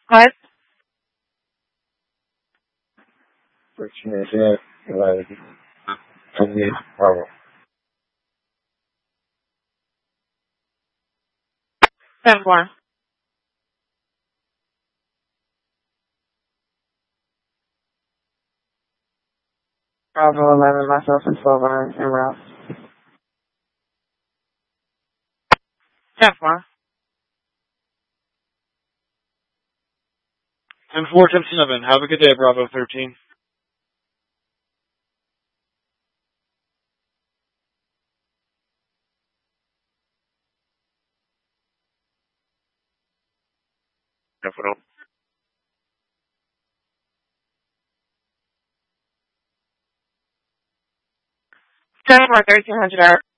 What? 现在 Bravo. 10-4. Bravo 11, myself and 12 are en route. 10-4. 10-4, 10-7. Have a good day, Bravo 13. Capital. 10-4, 1300 hour.